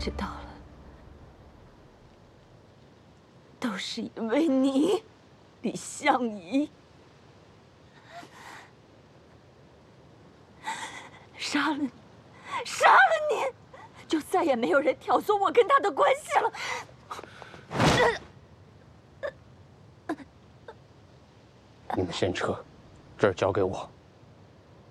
知道了，都是因为你，李相夷，杀了你，杀了你，就再也没有人挑唆我跟他的关系了。 你们先撤，这儿交给我。